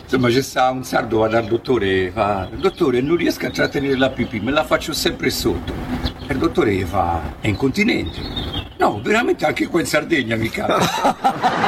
Insomma, c'è sta un sardo, va dal dottore e fa: dottore, non riesco a trattenere la pipì, me la faccio sempre sotto. E il dottore gli fa: è incontinente. No, veramente anche qua in Sardegna mi capita.